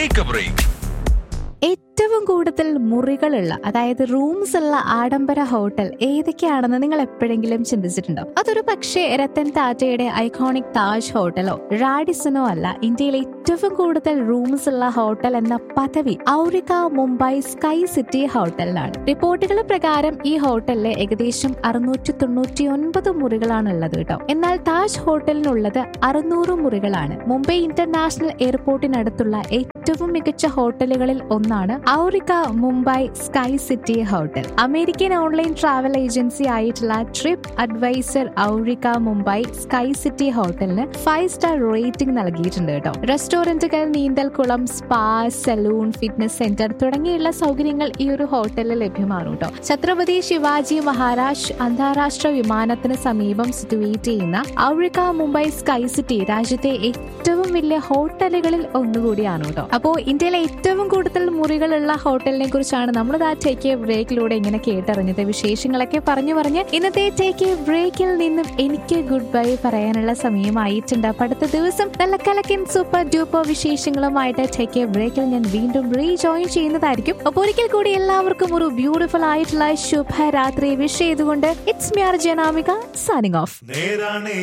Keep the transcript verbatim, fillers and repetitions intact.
Take A break. ഏറ്റവും കൂടുതൽ മുറികളുള്ള, അതായത് റൂംസ് ഉള്ള ആഡംബര ഹോട്ടൽ ഏതൊക്കെയാണെന്ന് നിങ്ങൾ എപ്പോഴെങ്കിലും ചിന്തിച്ചിട്ടുണ്ടോ? അതൊരു പക്ഷേ രത്തൻ ടാറ്റയുടെ ഐക്കോണിക് താജ് ഹോട്ടലോ റാഡിസനോ അല്ല. ഇന്ത്യയിലെ ഏറ്റവും കൂടുതൽ റൂംസ് ഉള്ള ഹോട്ടൽ എന്ന പദവി ഔറിക മുംബൈ സ്കൈ സിറ്റി ഹോട്ടലിനാണ്. റിപ്പോർട്ടുകൾ പ്രകാരം ഈ ഹോട്ടലിൽ ഏകദേശം അറുന്നൂറ്റി തൊണ്ണൂറ്റി ഒൻപത് മുറികളാണ് ഉള്ളത് കേട്ടോ. എന്നാൽ താജ് ഹോട്ടലിനുള്ളത് അറുന്നൂറ് മുറികളാണ്. മുംബൈ ഇന്റർനാഷണൽ എയർപോർട്ടിനടുത്തുള്ള ഏറ്റവും മികച്ച ഹോട്ടലുകളിൽ ഒന്നാണ് ഔറിക Mumbai sky city hotel. American online travel agency ആയിട്ടുള്ള trip adviser ഔറിക Mumbai sky city ഹോട്ടലിന് ഫൈവ് സ്റ്റാർ റേറ്റിംഗ് നൽകിയിട്ടുണ്ട് കേട്ടോ. റെസ്റ്റോറന്റുകൾ, നീന്തൽക്കുളം, സ്പാ, സലൂൺ, ഫിറ്റ്നസ് സെന്റർ തുടങ്ങിയുള്ള സൗകര്യങ്ങൾ ഈ ഒരു ഹോട്ടലിൽ ലഭ്യമാണ് കേട്ടോ. ഛത്രപതി ശിവാജി മഹാരാജ് അന്താരാഷ്ട്ര വിമാനത്തിന് സമീപം സിറ്റുവേറ്റ് ചെയ്യുന്ന ഔറിക മുംബൈ സ്കൈ സിറ്റി രാജ്യത്തെ ഏറ്റവും വലിയ ഹോട്ടലുകളിൽ ഒന്നുകൂടിയാണ് കേട്ടോ. അപ്പോ ഇന്ത്യയിലെ ഏറ്റവും കൂടുതൽ മുറികളുള്ള ഹോട്ടലിനെ കുറിച്ചാണ് നമ്മൾ ആ ടേക്ക് എ ബ്രേക്കിലൂടെ ഇങ്ങനെ കേട്ടറിഞ്ഞത്. വിശേഷങ്ങളൊക്കെ പറഞ്ഞു പറഞ്ഞ് ഇന്നത്തെ ടേക്ക് എ ബ്രേക്കിൽ നിന്നും എനിക്ക് ഗുഡ് ബൈ പറയാനുള്ള സമയമായിട്ടുണ്ട്. അപ്പൊ അടുത്ത ദിവസം നല്ല കലക്കൻ സൂപ്പർ ഡ്യൂപ്പർ വിശേഷങ്ങളുമായിട്ട് ടേക്ക് എ ബ്രേക്കിൽ ഞാൻ വീണ്ടും റീജോയിൻ ചെയ്യുന്നതായിരിക്കും. അപ്പൊ ഒരിക്കൽ കൂടി എല്ലാവർക്കും ഒരു ബ്യൂട്ടിഫുൾ ആയിട്ടുള്ള ശുഭരാത്രി വിഷ് ചെയ്തുകൊണ്ട് it's me R Janamika signing off.